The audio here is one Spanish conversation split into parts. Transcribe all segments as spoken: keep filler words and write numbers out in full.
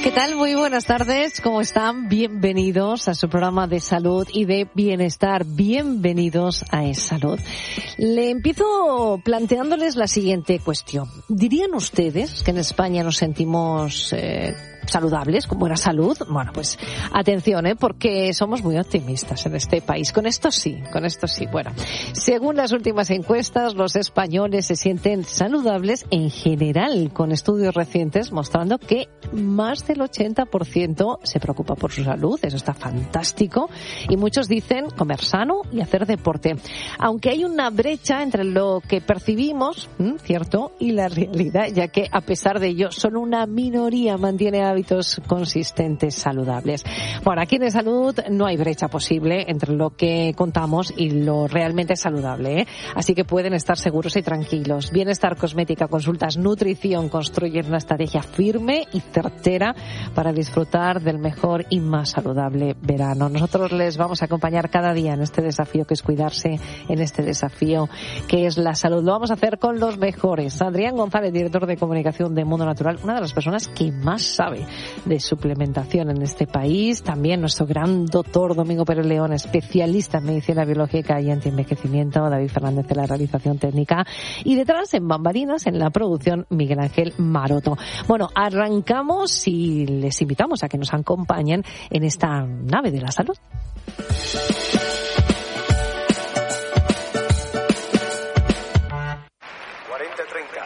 ¿Qué tal? Muy buenas tardes. ¿Cómo están? Bienvenidos a su programa de salud y de bienestar. Bienvenidos a Es Salud. Le empiezo planteándoles la siguiente cuestión. ¿Dirían ustedes que en España nos sentimos eh, saludables, con buena salud? Bueno, pues atención, ¿eh? Porque somos muy optimistas en este país. Con esto sí, con esto sí. Bueno, según las últimas encuestas, los españoles se sienten saludables en general, con estudios recientes mostrando que más del ochenta por ciento se preocupa por su salud. Eso está fantástico. Y muchos dicen comer sano y hacer deporte. Aunque hay una brecha entre lo que percibimos, ¿cierto?, y la realidad, ya que a pesar de ello, solo una minoría mantiene hábitos consistentes saludables. Bueno, aquí en Salud no hay brecha posible entre lo que contamos y lo realmente saludable, ¿eh? Así que pueden estar seguros y tranquilos. Bienestar Cosmética, consultas, nutrición, construyen una estrategia firme y certera para disfrutar del mejor y más saludable verano. Nosotros les vamos a acompañar cada día en este desafío que es cuidarse, en este desafío que es la salud. Lo vamos a hacer con los mejores. Adrián González, director de comunicación de Mundo Natural, una de las personas que más sabe de suplementación en este país. También nuestro gran doctor Domingo Pérez León, especialista en medicina biológica y antienvejecimiento. David Fernández de la realización técnica. Y detrás, en bambalinas, en la producción, Miguel Ángel Maroto. Bueno, arrancamos y les invitamos a que nos acompañen en esta nave de la salud. cuarenta treinta.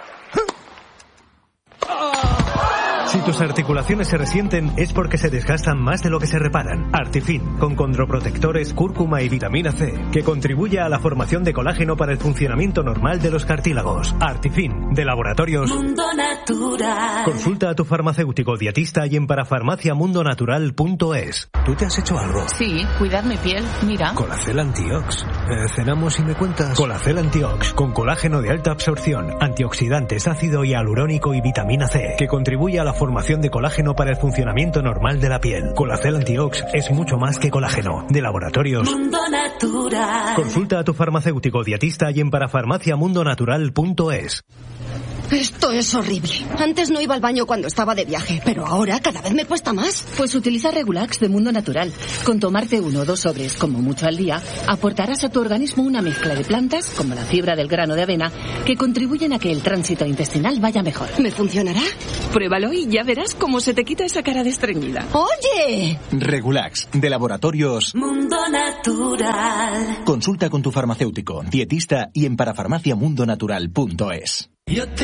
Si tus articulaciones se resienten es porque se desgastan más de lo que se reparan. Artifin, con condroprotectores, cúrcuma y vitamina C, que contribuye a la formación de colágeno para el funcionamiento normal de los cartílagos. Artifin, de Laboratorios Mundo Natural. Consulta a tu farmacéutico dietista y en parafarmacia mundo natural punto es. ¿Tú te has hecho algo? Sí, cuidar mi piel, mira. Colacel Antiox. Eh, cenamos y me cuentas. Colacel Antiox, con colágeno de alta absorción, antioxidantes, ácido hialurónico y vitamina C, que contribuye a la formación de colágeno para el funcionamiento normal de la piel. Colacel Antiox es mucho más que colágeno. De Laboratorios Mundo Natural. Consulta a tu farmacéutico dietista y en parafarmacia mundo natural punto es. Esto es horrible. Antes no iba al baño cuando estaba de viaje, pero ahora cada vez me cuesta más. Pues utiliza Regulax de Mundo Natural. Con tomarte uno o dos sobres, como mucho al día, aportarás a tu organismo una mezcla de plantas, como la fibra del grano de avena, que contribuyen a que el tránsito intestinal vaya mejor. ¿Me funcionará? Pruébalo y ya verás cómo se te quita esa cara de estreñida. ¡Oye! Regulax, de Laboratorios Mundo Natural. Consulta con tu farmacéutico, dietista y en parafarmacia mundo natural punto es.